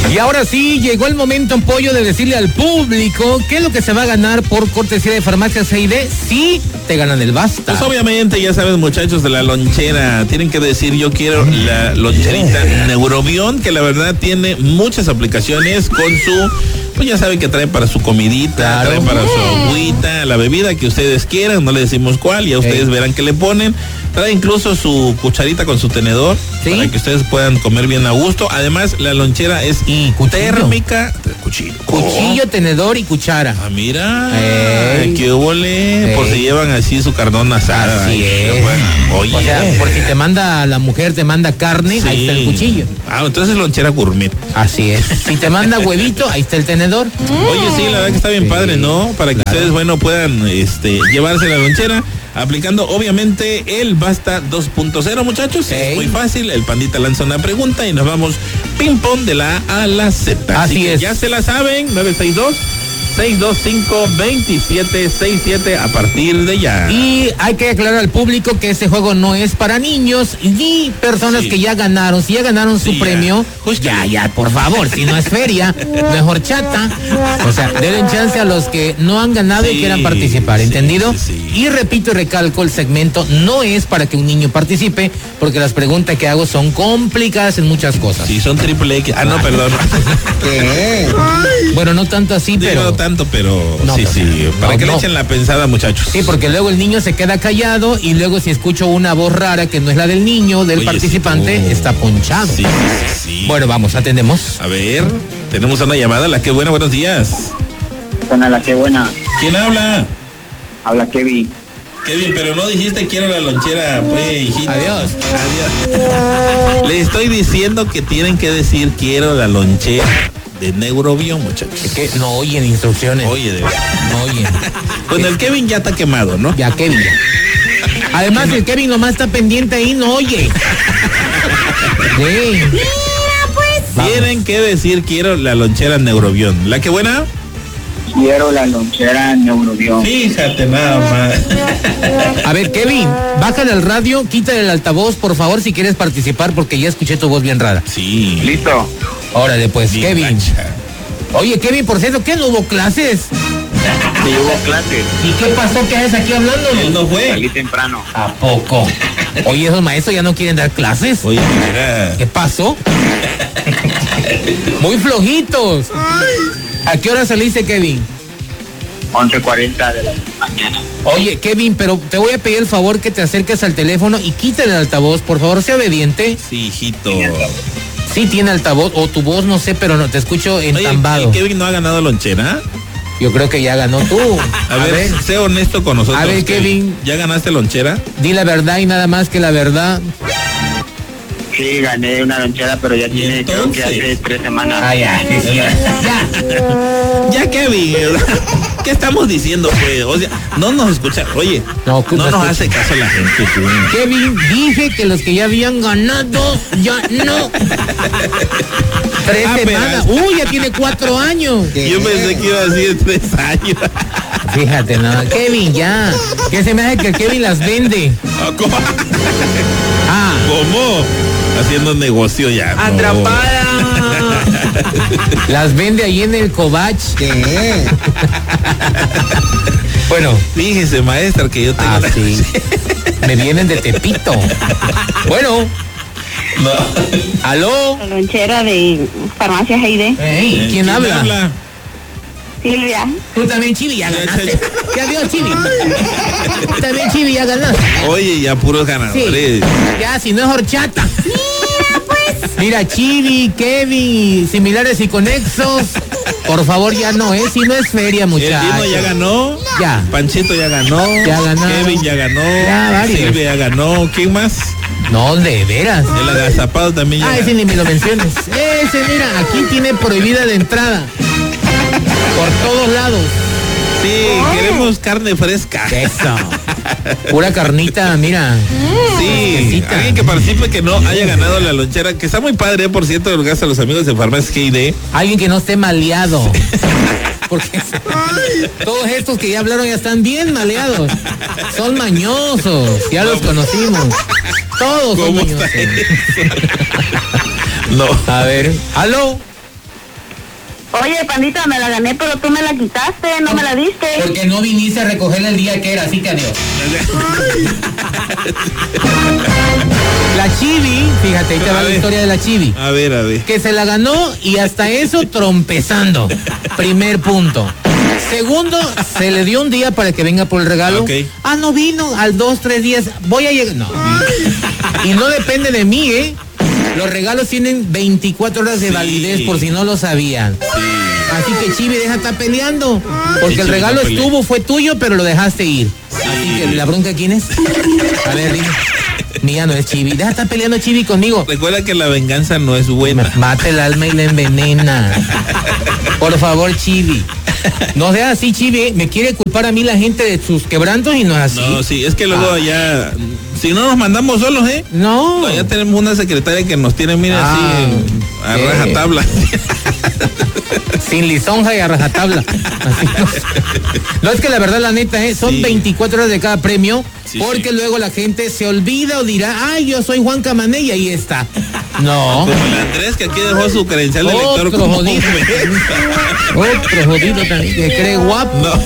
Y ahora sí, llegó el momento, Pollo, de decirle al público qué es lo que se va a ganar por cortesía de Farmacias C&D si te ganan el Basta. Pues obviamente, ya saben, muchachos, de la lonchera, tienen que decir, yo quiero la loncherita Neurobión, que la verdad tiene muchas aplicaciones con su... Pues ya saben que trae para su comidita, claro, trae para su agüita, la bebida que ustedes quieran, no le decimos cuál, ya ustedes verán qué le ponen. Trae incluso su cucharita con su tenedor, ¿sí?, para que ustedes puedan comer bien a gusto. Además, la lonchera es térmica. Cuchillo, tenedor y cuchara. Ah, mira. Qué huele. Por si llevan así su carnón asada. Así es. Bueno, oye. O sea, por si te manda la mujer, te manda carne, ahí está el cuchillo. Ah, entonces lonchera gourmet. Así es. Si te manda huevito, ahí está el tenedor. Oye, sí, la verdad que está bien padre, ¿no? Para que ustedes, bueno, puedan llevarse la lonchera, aplicando obviamente el Basta 2.0, muchachos. Es muy fácil, el Pandita lanza una pregunta y nos vamos ping pong de la A a la Z. Así es. Ya se la saben, 962-625-2767 a partir de ya. Y hay que aclarar al público que este juego no es para niños ni personas que ya ganaron. Si ya ganaron su premio, pues ya, por favor, si no es feria, mejor chata. O sea, den chance a los que no han ganado y quieran participar, ¿entendido? Y repito y recalco, el segmento no es para que un niño participe, porque las preguntas que hago son complicadas en muchas cosas. Sí, son triple X. Ah, no, perdón. ¿Qué? Bueno, no tanto así, pero... No tanto, pero no, sí, para que le echen la pensada, muchachos. Sí, porque luego el niño se queda callado y luego si escucho una voz rara que no es la del niño, del participante, está ponchado. Sí. Bueno, vamos, atendemos. A ver, tenemos una llamada, la que buena, buenos días. Suena la que buena. ¿Quién habla? Habla Kevin. Kevin, pero no dijiste quiero la lonchera, pues, hijito. Adiós. Le estoy diciendo que tienen que decir quiero la lonchera de Neurobión, muchachos. Es que no oyen instrucciones. Oye, de verdad. No oyen. Bueno, el Kevin ya está quemado, ¿no? Ya, Kevin. Además, el Kevin nomás está pendiente ahí, no oye. Mira, pues. Tienen que decir quiero la lonchera Neurobión. ¿La que buena? Quiero la lonchera Neurobión. Fíjate nada más. A ver, Kevin, bájale al radio, quítale el altavoz, por favor, si quieres participar, porque ya escuché tu voz bien rara. Sí. Listo. Órale, pues, Bien, Kevin. mancha. Oye, Kevin, por cierto, ¿qué no hubo clases? Sí, hubo clases. ¿Y qué pasó que haces aquí hablando? Él no fue. Salí temprano. ¿A poco? Oye, esos maestros ya no quieren dar clases. Oye, mira. ¿Qué pasó? Muy flojitos. ¿A qué hora saliste, Kevin? 11:40 de la mañana. Oye, Kevin, pero te voy a pedir el favor que te acerques al teléfono y quítale el altavoz, por favor, sea obediente. Sí, hijito. Sí tiene altavoz, o tu voz, no sé, pero no te escucho entambado. Oye, ¿Kevin no ha ganado lonchera? Yo creo que ya ganó tú. A ver, sé honesto con nosotros. A ver, Kevin. ¿Ya ganaste lonchera? Di la verdad y nada más que la verdad. Sí, gané una lonchera, pero ya tiene, creo que hace 3 semanas. Ah, ya. Ya, Kevin. ¿Qué estamos diciendo, pues? O sea, no nos escucha. Oye, no nos hace caso la gente, tú. Kevin, dije que los que ya habían ganado, ya no. 3 semanas. Uy, ya tiene 4 años. Yo pensé que iba a decir 3 años. Fíjate, no. Kevin, ya. ¿Qué se me hace que Kevin las vende? ¿Cómo? ¿Cómo? Haciendo negocio ya. ¡Atrapada! Las vende ahí en el Covach. ¿Qué? Bueno. Fíjese, maestra, que yo tengo sí. Me vienen de Tepito. Bueno. No. ¿Aló? La lonchera de Farmacias C&D. ¿Quién habla? Silvia. Tú también, Chivi, ya ganaste. ¿Qué adiós, Chivi? También, Chivi, ya ganaste. Oye, ya puros ganadores. Sí. Ya, si no es horchata. Mira, pues. Mira, Chivi, Kevin, similares y conexos. Por favor, ya no, si no es feria, muchachos. El Dino ya ganó. Ya. Panchito ya ganó. Ya ganó. Kevin ya ganó. Ya, varios. Silvia ya ganó. ¿Quién más? No, de veras. El agazapado también ya ganó. Ese ni me lo menciones. Ese, mira, aquí tiene prohibida de entrada. Por todos lados. Sí, queremos carne fresca. Eso. Pura carnita, mira. Sí, alguien que participe que no haya ganado la lonchera, que está muy padre, por cierto, gracias a los amigos de Farmacias C&D. Alguien que no esté maleado. Porque todos estos que ya hablaron ya están bien maleados. Son mañosos, ya los conocimos. Todos son mañosos. No. A ver, ¿aló? Oye, pandita, me la gané, pero tú me la quitaste, no me la diste. Porque no viniste a recogerla el día que era, así que adiós. La Chivi, fíjate, ahí te va la historia de la Chivi. A ver. Que se la ganó y hasta eso trompezando. Primer punto. Segundo, se le dio un día para que venga por el regalo. Ok. Ah, no vino, al 2-3 días voy a llegar. No. Y no depende de mí, ¿eh? Los regalos tienen 24 horas de validez, por si no lo sabían. Así que Chivi, deja de estar peleando. Porque Sí, el Chivi, regalo no pelee. fue tuyo, pero lo dejaste ir. Así que la bronca, ¿quién es? A ver, dime. Mía no es Chivi. Deja de estar peleando Chivi conmigo. Recuerda que la venganza no es buena. Mata el alma y la envenena. Por favor, Chivi. No sea así, Chivi. Me quiere culpar a mí la gente de sus quebrantos y no es así. No, sí, es que luego allá, si no nos mandamos solos, No. Ya tenemos una secretaria que nos tiene, mira, así, a ¿qué? rajatabla. Sin lisonja y a rajatabla. Así no, es que la verdad, la neta, son Sí. 24 horas de cada premio, Sí, porque sí. luego la gente se olvida o dirá, ay, yo soy Juan Camané y ahí está. No. Como el Andrés, que aquí dejó su credencial de lector Otro como jodido. Otro jodido también que cree guapo. No.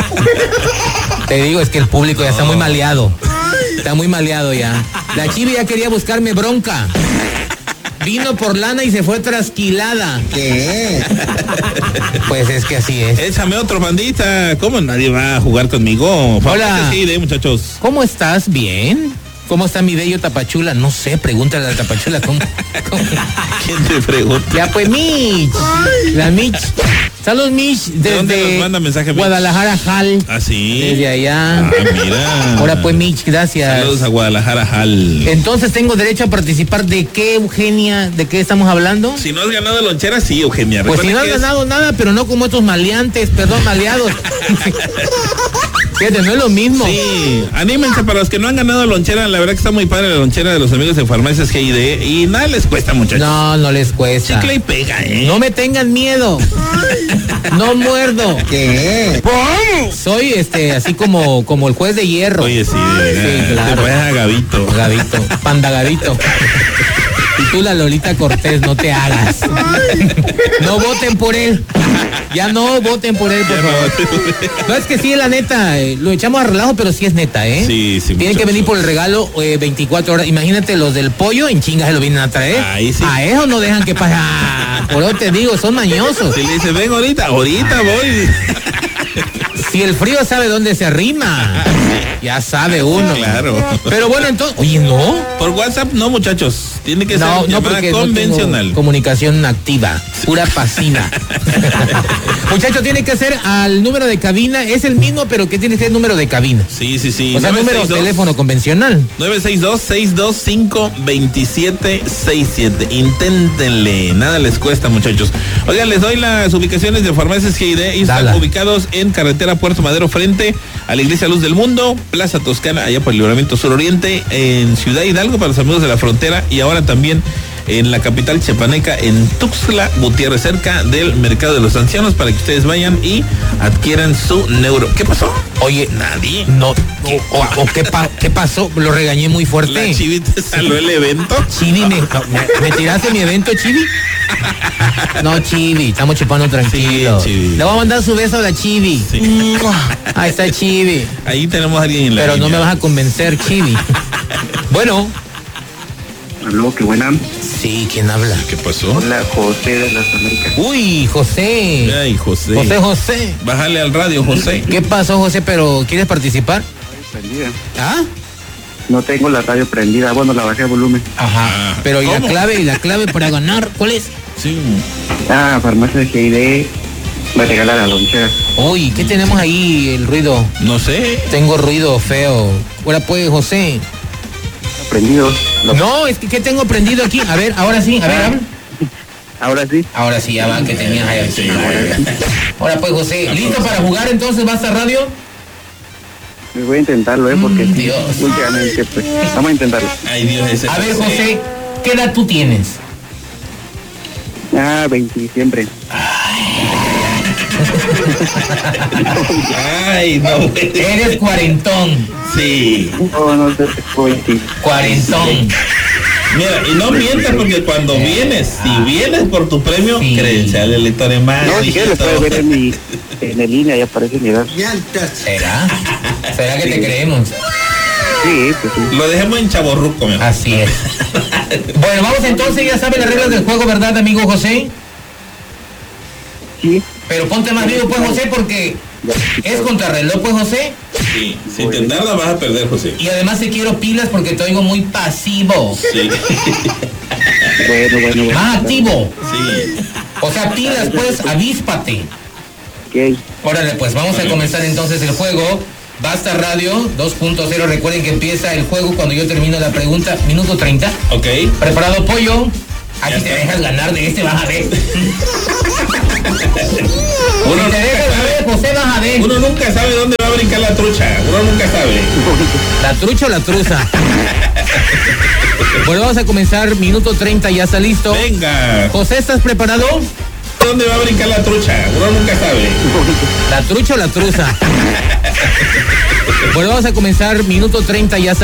Te digo, es que el público ya está muy maleado. Está muy maleado ya. La Chivi ya quería buscarme bronca. Vino por lana y se fue trasquilada. ¿Qué? Pues es que así es. Échame otro, bandita. ¿Cómo nadie va a jugar conmigo? Hola. Sí, muchachos. ¿Cómo estás? ¿Bien? ¿Cómo está mi bello Tapachula? No sé, pregúntale a la Tapachula cómo. ¿Quién te pregunta? Ya pues, Mitch. La Mitch. Saludos, Mitch, ¿De dónde desde nos manda mensaje, Mitch? Guadalajara, Jal. Ah, sí. Desde allá. Ah, mira. Ahora pues, Mitch, gracias. Saludos a Guadalajara, Jal. Entonces tengo derecho a participar. ¿De qué, Eugenia? ¿De qué estamos hablando? Si no has ganado lonchera, sí, Eugenia. Pues si Recuerda no has que es- ganado nada, pero no como estos maleantes, perdón, maleados. Fíjate, no es lo mismo. Sí, anímense para los que no han ganado lonchera. La verdad que está muy padre la lonchera de los amigos de Farmacias GID. Y nada les cuesta, muchachos. No, no les cuesta. Chicle y pega, No me tengan miedo. No muerdo. ¿Qué? Soy así como el juez de hierro. Oye, sí, de verdad. Sí, claro. Te pones a Gavito. Gavito, Panda Gavito. Y tú, la Lolita Cortés, no te hagas. No voten por él. Ya no voten por él, por favor. No, es que sí, la neta, lo echamos a relajo, pero sí es neta, ¿eh? Sí, sí, Tienen que muchachos. venir por el regalo 24 horas. Imagínate, los del pollo en chingas se lo vienen a traer. Ahí sí. A eso no dejan que pase. Ah, por eso te digo, son mañosos. Si le dice, ven ahorita voy. Si el frío sabe dónde se arrima, ya sabe uno. Claro. Pero bueno, entonces, oye, ¿no? Por WhatsApp no, muchachos. Tiene que ser No, llamada porque no convencional. tengo comunicación activa, pura pasiva. Muchachos, tiene que ser al número de cabina, es el mismo, pero que tiene que ser el número de cabina. Sí, sí, sí. O sea, número de teléfono convencional. 962-625-2767. Inténtenle, nada les cuesta, muchachos. Oigan, les doy las ubicaciones de Farmacias GID y están Dala. ubicados en carretera Puerto Madero frente a la Iglesia Luz del Mundo, Plaza Toscana, allá por el Libramiento Suroriente, en Ciudad Hidalgo para los amigos de la frontera y ahora también en la capital chiapaneca, en Tuxtla Gutiérrez, cerca del Mercado de los Ancianos, para que ustedes vayan y adquieran su neuro. ¿Qué pasó? Oye, Nadie. no, ¿qué pasó? Lo regañé muy fuerte. La chivita saló el evento. Chivi, ¿me tiraste mi evento, Chivi? No, Chivi, estamos chupando tranquilo. Sí, Chivi. Le voy a mandar su beso a la Chivi. Sí. Ahí está Chivi. Ahí tenemos a alguien en la Pero no me línea. vas a convencer, Chivi. Bueno. Aló, qué buena. Sí, ¿quién habla? ¿Qué pasó? Hola, José de las Américas. Uy, José. Ay, José. José. Bájale al radio, José. ¿Qué pasó, José? ¿Pero quieres participar? Prendida. ¿Ah? No tengo la radio prendida. Bueno, la bajé a volumen. Ajá. Pero ¿y la ¿Cómo? clave para ganar? ¿Cuál es? Sí. Farmacia GID va a regalar la lonchera. Uy, ¿qué tenemos ahí? El ruido. No sé. Tengo ruido feo. Ahora pues, José. Prendidos. No, es que ¿qué tengo prendido aquí? A ver, ahora sí, a ver, habla. Ahora sí. Ahora sí, ya va, que tenías ahí. Ahora pues, José, ¿listo para jugar entonces? ¿Vas a radio? Me voy a intentarlo, porque Dios. últimamente, pues, vamos a intentarlo. Ay, Dios, ese A ver, José, ¿qué edad tú tienes? 20 de diciembre. Ay, no. Eres cuarentón. Sí. No sé, 20. Cuarentón. Mira, y no mientas porque cuando vienes, si vienes por tu premio, Sí. credencial de lector en mano. No, si quieres lo puedes ver en el línea, ya aparece mi edad. ¿Será? ¿Será que te creemos? Sí, pues sí. Lo dejemos en chavorruco, mi amor. Así es. Bueno, vamos entonces, ya saben las reglas del juego, ¿verdad, amigo José? Sí. Pero ponte más vivo, pues, José, porque es contrarreloj, pues, José. Sí, si te tardas vas a perder, José. Y además te quiero pilas porque te oigo muy pasivo. Sí. Bueno. Más activo. Sí. O sea, pilas, pues, avíspate. Ok. Órale, pues vamos a comenzar entonces el juego. Basta Radio 2.0. Recuerden que empieza el juego cuando yo termino la pregunta. Minuto 30. Ok. ¿Preparado, pollo? Aquí Ya te está. dejas ganar de este, vas a ver. Uno Si te dejas ganar, José, vas a ver. Uno nunca sabe dónde va a brincar la trucha. Uno nunca sabe. ¿La trucha o la truza? Bueno, vamos a comenzar. Minuto 30, ya está listo. Venga. José, ¿estás preparado? ¿Dónde va a brincar la trucha? Uno nunca sabe. ¿La trucha o la truza? Bueno, vamos a comenzar. Minuto 30, ya está